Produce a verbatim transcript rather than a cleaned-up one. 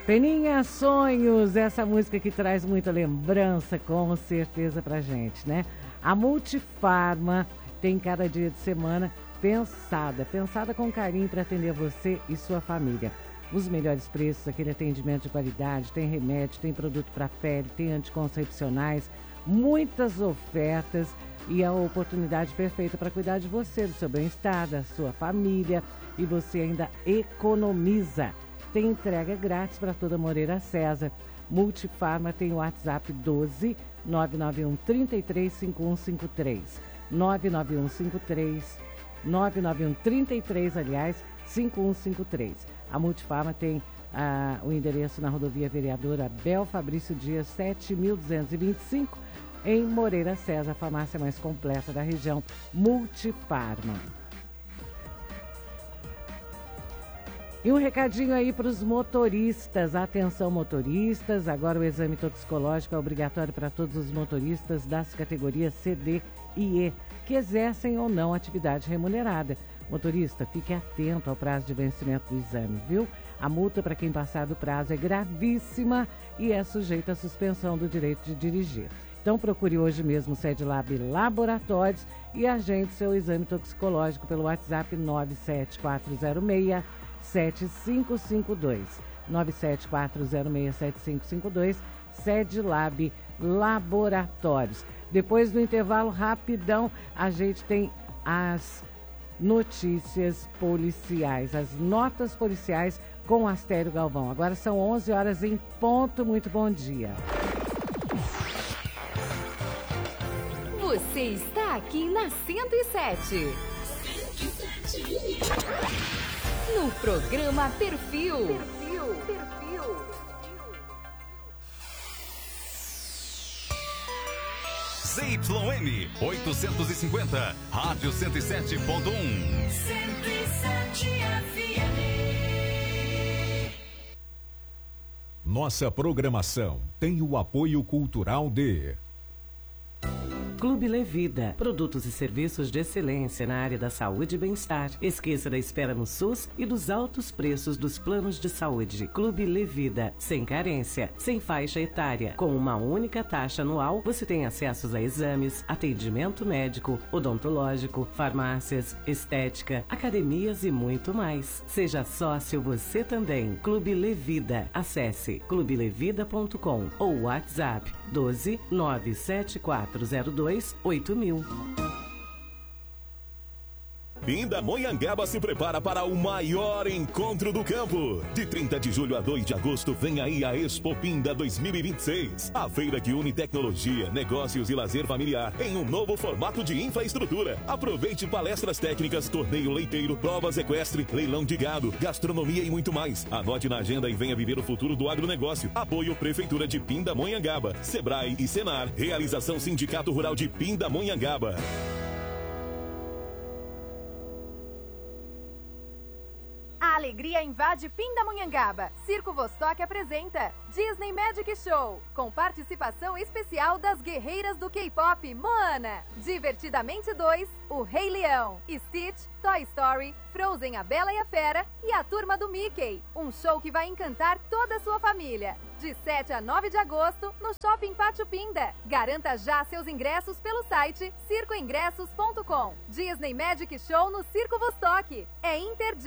Peninha Sonhos, essa música que traz muita lembrança, com certeza, pra gente, né? A Multifarma tem cada dia de semana pensada, pensada com carinho para atender você e sua família. Os melhores preços, aquele atendimento de qualidade, tem remédio, tem produto para pele, tem anticoncepcionais, muitas ofertas e a oportunidade perfeita para cuidar de você, do seu bem-estar, da sua família, e você ainda economiza. Tem entrega grátis para toda Moreira César. Multifarma tem o WhatsApp doze nove nove um três três cinco um cinco três. nove nove um cinco três nove nove um três três, aliás, cinco um cinco três. A Multifarma tem ah, o endereço na rodovia Vereadora Abel Fabrício Dias, sete mil duzentos e vinte e cinco, em Moreira César, a farmácia mais completa da região. Multifarma. E um recadinho aí para os motoristas. Atenção, motoristas, agora o exame toxicológico é obrigatório para todos os motoristas das categorias C, D e E, que exercem ou não atividade remunerada. Motorista, fique atento ao prazo de vencimento do exame, viu? A multa para quem passar do prazo é gravíssima e é sujeita à suspensão do direito de dirigir. Então procure hoje mesmo o SedLab Laboratórios e agende seu exame toxicológico pelo WhatsApp nove sete quatro zero seis sete cinco cinco dois. nove sete quatro zero seis sete cinco cinco dois, SedLab Laboratórios. Depois do intervalo rapidão, a gente tem as notícias policiais, as notas policiais com Astério Galvão. Agora são onze horas em ponto. Muito bom dia. Você está aqui na cento e sete. No programa Perfil. Perfil. Perfil. Z Y M oitocentos e cinquenta, Rádio cento e sete ponto um. cento e sete F M. Nossa programação tem o apoio cultural de Clube Levida, produtos e serviços de excelência na área da saúde e bem-estar. Esqueça da espera no SUS e dos altos preços dos planos de saúde. Clube Levida, sem carência, sem faixa etária. Com uma única taxa anual, você tem acessos a exames, atendimento médico, odontológico, farmácias, estética, academias e muito mais. Seja sócio você também. Clube Levida. Acesse clube levida ponto com ou WhatsApp doze nove sete quatro zero dois oito mil. Pindamonhangaba se prepara para o maior encontro do campo. De trinta de julho a dois de agosto, vem aí a Expo Pinda dois mil e vinte e seis. A feira que une tecnologia, negócios e lazer familiar em um novo formato de infraestrutura. Aproveite palestras técnicas, torneio leiteiro, provas equestre, leilão de gado, gastronomia e muito mais. Anote na agenda e venha viver o futuro do agronegócio. Apoio Prefeitura de Pindamonhangaba, Sebrae e Senar. Realização Sindicato Rural de Pindamonhangaba. A alegria invade Pindamonhangaba. Circo Vostok apresenta Disney Magic Show, com participação especial das guerreiras do K-pop Moana, Divertidamente dois, O Rei Leão, Stitch, Toy Story, Frozen, A Bela e a Fera e a Turma do Mickey. Um show que vai encantar toda a sua família. De sete a nove de agosto, no Shopping Pátio Pinda. Garanta já seus ingressos pelo site circo ingressos ponto com. Disney Magic Show no Circo Vostok. É imperdível.